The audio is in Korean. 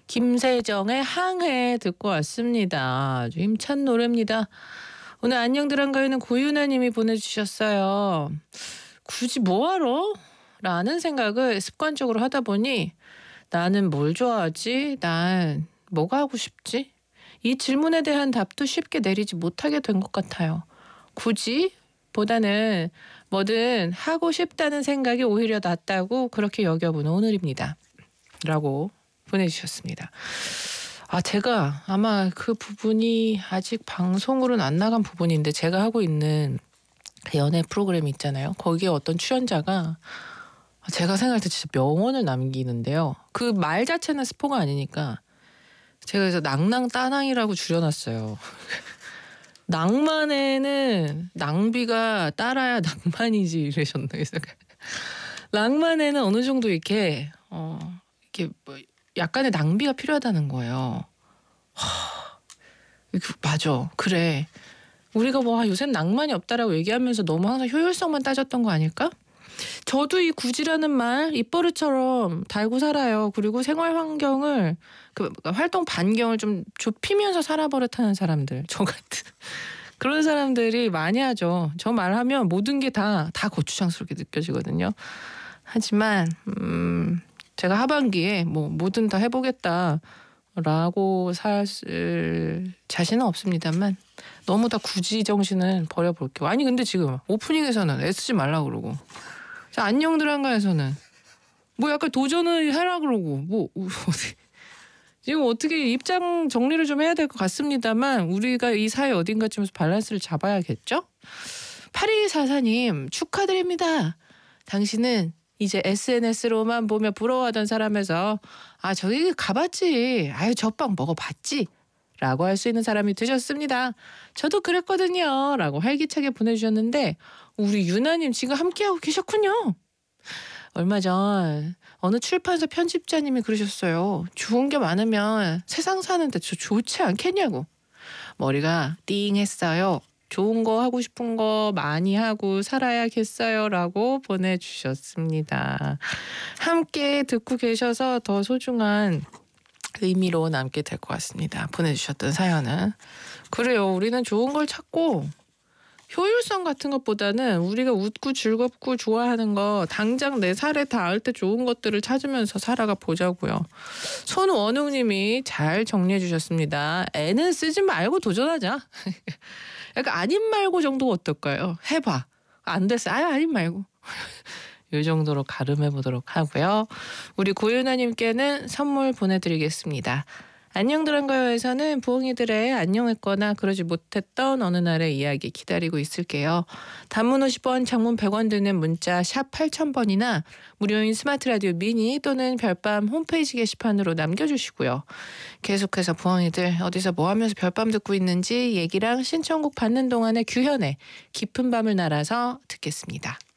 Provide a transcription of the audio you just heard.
김세정의 항해 듣고 왔습니다. 아주 힘찬 노래입니다. 오늘 안녕들한가요는 고윤아 님이 보내주셨어요. 굳이 뭐하러? 라는 생각을 습관적으로 하다 보니 나는 뭘 좋아하지? 난 뭐가 하고 싶지? 이 질문에 대한 답도 쉽게 내리지 못하게 된 것 같아요. 굳이? 보다는 뭐든 하고 싶다는 생각이 오히려 낫다고 그렇게 여겨보는 오늘입니다. 라고 보내주셨습니다. 제가 아마 그 부분이 아직 방송으로는 안 나간 부분인데 제가 하고 있는 그 연애 프로그램 있잖아요. 거기에 어떤 출연자가 제가 생각할 때 진짜 명언을 남기는데요. 그 말 자체는 스포가 아니니까 제가 그래서 낭낭따낭이라고 줄여놨어요. 낭만에는 낭비가 따라야 낭만이지 이러셨나. 그래서 낭만에는 어느 정도 이렇게 이렇게 뭐 약간의 낭비가 필요하다는 거예요. 맞아. 그래. 우리가 요새는 낭만이 없다라고 얘기하면서 너무 항상 효율성만 따졌던 거 아닐까? 저도 이 굳이라는 말 입버릇처럼 달고 살아요. 그리고 생활 환경을 활동 반경을 좀 좁히면서 살아버릇하는 사람들. 저 같은 그런 사람들이 많이 하죠. 저 말하면 모든 게 다 고추장스럽게 느껴지거든요. 하지만 제가 하반기에 뭐든 다 해보겠다라고 살 자신은 없습니다만 너무 다 굳이 정신은 버려볼게요. 아니 근데 지금 오프닝에서는 애쓰지 말라 그러고 자 안녕들한가에서는 약간 도전을 해라 그러고 지금 어떻게 입장 정리를 좀 해야 될 것 같습니다만 우리가 이 사회 어딘가쯤에서 밸런스를 잡아야겠죠? 8244님 축하드립니다. 당신은 이제 SNS로만 보며 부러워하던 사람에서 저기 가봤지. 젖빵 먹어봤지. 라고 할 수 있는 사람이 되셨습니다. 저도 그랬거든요. 라고 활기차게 보내주셨는데 우리 유나님 지금 함께하고 계셨군요. 얼마 전 어느 출판사 편집자님이 그러셨어요. 좋은 게 많으면 세상 사는데 좋지 않겠냐고. 머리가 띵했어요. 좋은 거 하고 싶은 거 많이 하고 살아야겠어요. 라고 보내주셨습니다. 함께 듣고 계셔서 더 소중한 의미로 남게 될 것 같습니다. 보내주셨던 사연은. 그래요. 우리는 좋은 걸 찾고 효율성 같은 것보다는 우리가 웃고 즐겁고 좋아하는 거 당장 내 살에 닿을 때 좋은 것들을 찾으면서 살아가 보자고요. 손원웅님이 잘 정리해 주셨습니다. 애는 쓰지 말고 도전하자. 약간 아님 말고 정도가 어떨까요? 해봐. 안 됐어. 아님 말고. 이 정도로 가름해 보도록 하고요. 우리 고윤아님께는 선물 보내드리겠습니다. 안녕들한가요에서는 부엉이들의 안녕했거나 그러지 못했던 어느 날의 이야기 기다리고 있을게요. 단문 50원, 장문 100원 드는 문자 샵 8000번이나 무료인 스마트 라디오 미니 또는 별밤 홈페이지 게시판으로 남겨주시고요. 계속해서 부엉이들 어디서 뭐 하면서 별밤 듣고 있는지 얘기랑 신청곡 받는 동안에 규현의 깊은 밤을 날아서 듣겠습니다.